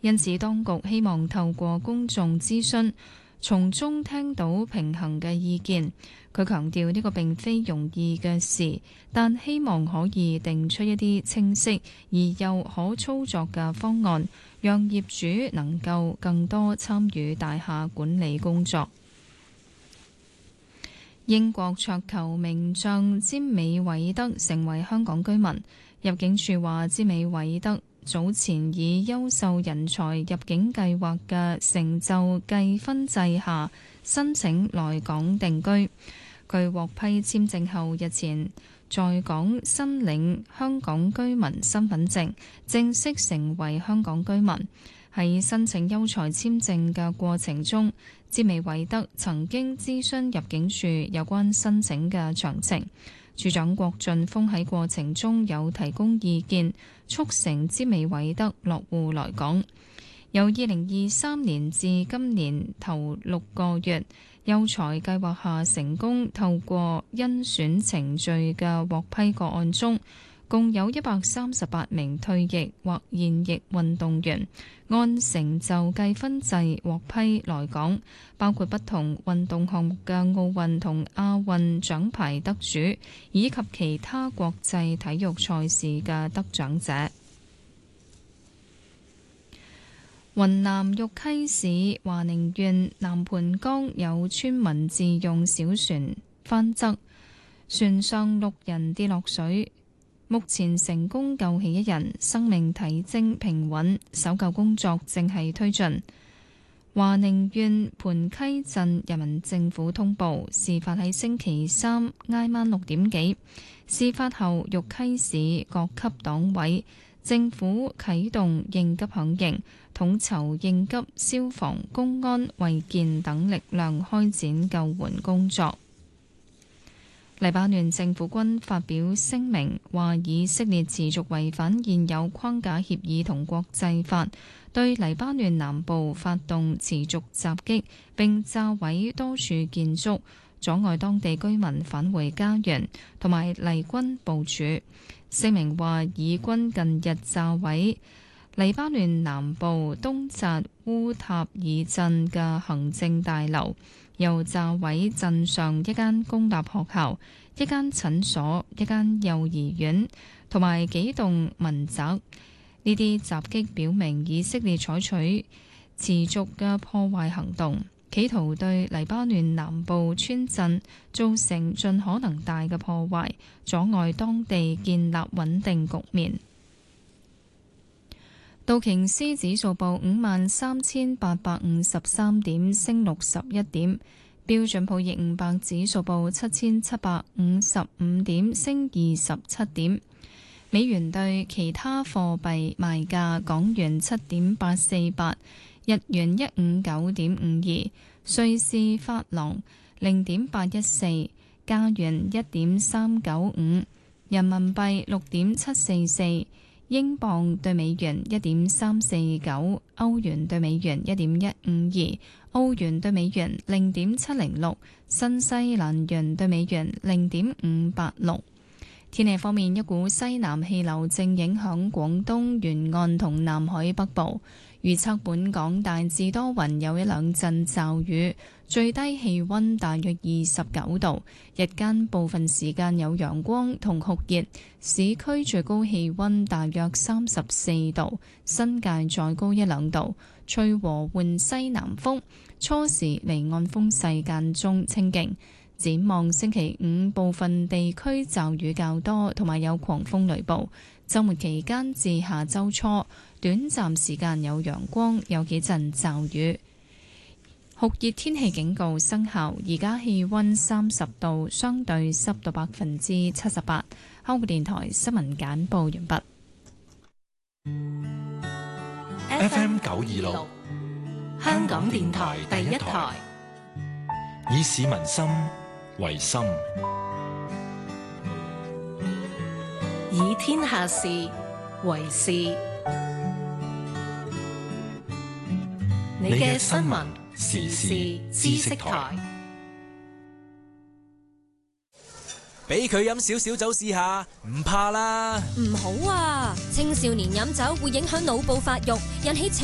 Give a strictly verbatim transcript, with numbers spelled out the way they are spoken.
因此當局希望透過公眾諮詢，從中聽到平衡嘅意見。佢強調呢個並非容易嘅事，但希望可以定出一啲清晰而又可操作嘅方案，讓業主能夠更多參與大廈管理工作。英國桌球名將詹美韋德成為香港居民。入境處話，詹美韋德早前以優秀人才入境計劃嘅成就計分制下申請來港定居。佢獲批簽證後，日前在港申領香港居民身份證，正式成為香港居民。喺申請優才簽證嘅過程中，詹美韋德曾經諮詢入境處有關申請嘅詳情。處長郭俊峰喺過程中有提供意見，促成詹美韋德落戶來港。由二零二三年至今年頭六個月，優才計劃下成功透過甄選程序嘅獲批個案中，共有一百三十八名退役或現役運動員按成就計分制獲批來港，包括不同運動項目嘅奧運同亞運獎牌得主，以及其他國際體育賽事嘅得獎者。雲南玉溪市華寧縣南盤江有村民自用小船翻側，船上六人跌落水，目前成功救起一人，生命體徵平穩，搜救工作正係推進。華寧縣盤溪鎮人民政府通報，事發喺星期三挨晚六點幾。事發後，玉溪市各級黨委、政府啟動應急響應，統籌應急、消防、公安、衛健等力量開展救援工作。黎巴嫩政府軍發表聲明，話以色列持續違反現有框架協議同國際法，對黎巴嫩南部發動持續襲擊，並炸毀多處建築，阻礙當地居民返回家園，同埋黎軍部署。聲明話，以軍近日炸毀黎巴嫩南部東扎烏塔爾鎮嘅行政大樓，又炸毀鎮上一間公立學校、一間診所、一間幼兒園同埋幾棟民宅。呢啲襲擊表明以色列採取持續嘅破壞行動，企圖對黎巴嫩南部村鎮造成盡可能大嘅破壞，阻礙當地建立穩定局面。道瓊斯指數報五萬三千八百五十三點，升六十一點。標準普爾五百指數報七千七百五十五點，升二十七點。美元對其他貨幣賣價：港元七點八四八，日元一五九點五二，瑞士法郎零點八一四，加元一點三九五，人民幣六點七四四。英鎊對美元一點三四九，歐元對美元一點一五二，澳元對美元零點七零六，新西蘭元對美元零點五八六。天氣方面，一股西南氣流正影響廣東沿岸同南海北部，預測本港大致多雲，有一兩陣驟雨，最低氣溫大約二十九度，日間部分時間有陽光同酷熱，市區最高氣溫大約三十四度，新界再高一兩度，吹和緩西南風，初時離岸風勢間中清勁。展望星期五，部分地區驟雨較多，同埋有狂風雷暴。週末期間至下週初，短暫時間有陽光，有幾陣驟雨。酷熱天氣警告生效，而家氣溫三十度，相對濕度百分之七十八。香港電台新聞簡報完畢。 F M 九二六，香港電台第一台，以市民心為心， 以天下事為事。你嘅新聞時事知識台， 俾佢飲少少酒試下，唔怕啦。 唔好啊！青少年飲酒會影響腦部發育，引起